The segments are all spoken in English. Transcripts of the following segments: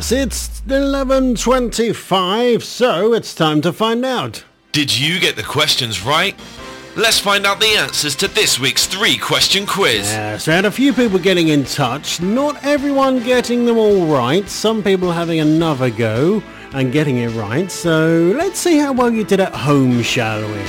Yes, it's 11:25, so it's time to find out. Did you get the questions right? Let's find out the answers to this week's 3-question quiz. Yes, we had a few people getting in touch. Not everyone getting them all right. Some people having another go and getting it right. So let's see how well you did at home, shall we?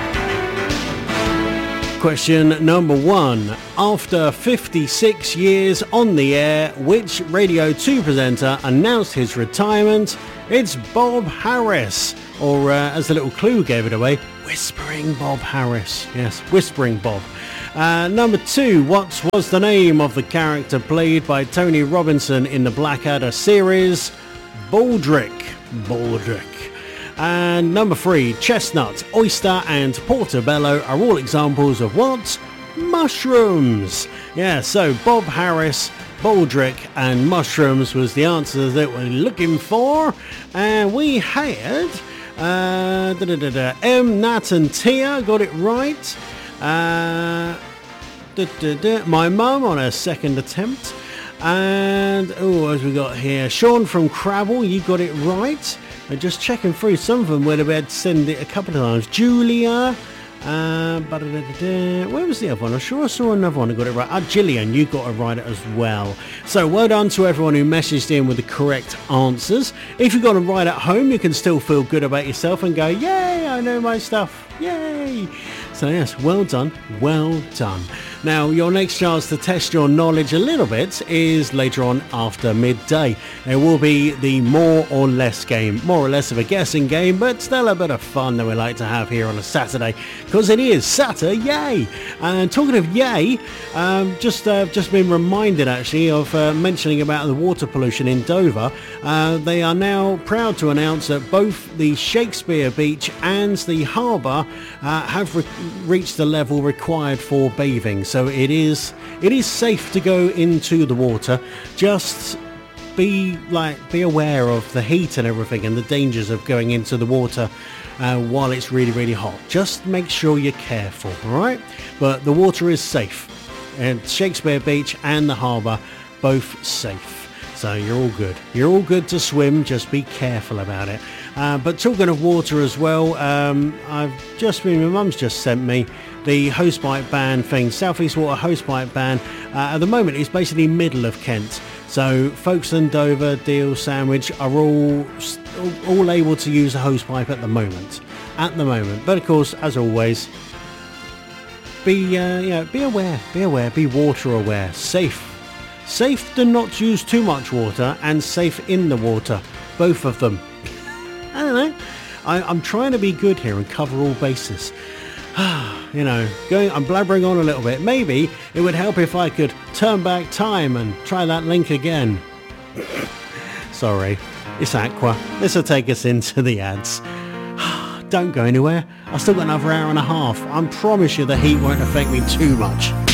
Question number 1. After 56 years on the air, which Radio 2 presenter announced his retirement? It's Bob Harris. Or as a little clue gave it away, Whispering Bob Harris. Yes, Whispering Bob. Number 2. What was the name of the character played by Tony Robinson in the Blackadder series? Baldrick. And number 3, chestnut, oyster and portobello are all examples of what? Mushrooms. Yeah, so Bob Harris, baldrick and mushrooms was the answer that we're looking for. And we had M, Nat and Tia got it right. My mum on her second attempt. And, as we got here, Sean from Crabble, you got it right. Just checking through, some of them would have had to send it a couple of times. Julia, where was the other one? I'm sure I saw another one who got it right. Gillian, you got it right as well. So well done to everyone who messaged in with the correct answers. If you got them right at home, you can still feel good about yourself and go, yay, I know my stuff, yay. So yes, well done, well done. Now, your next chance to test your knowledge a little bit is later on after midday. It will be the more or less game. More or less of a guessing game, but still a bit of fun that we like to have here on a Saturday, because it is Saturday. And talking of yay, just been reminded actually of mentioning about the water pollution in Dover. They are now proud to announce that both the Shakespeare Beach and the harbour have reached the level required for bathing. So it is safe to go into the water. Just be aware of the heat and everything and the dangers of going into the water while it's really, really hot. Just make sure you're careful, all right? But the water is safe. And Shakespeare Beach and the harbour, both safe. So you're all good. You're all good to swim. Just be careful about it. But talking of water as well, my mum's just sent me the hosepipe ban thing. South East Water hosepipe ban. At the moment, it's basically middle of Kent. So Folkestone, Dover, Deal, Sandwich are all able to use a hosepipe at the moment. But of course, as always, be aware, be water aware, safe. Safe to not use too much water and safe in the water. Both of them. I don't know. I'm trying to be good here and cover all bases. I'm blabbering on a little bit. Maybe it would help if I could turn back time and try that link again. Sorry, it's Aqua. This will take us into the ads. Don't go anywhere. I've still got another hour and a half. I promise you the heat won't affect me too much.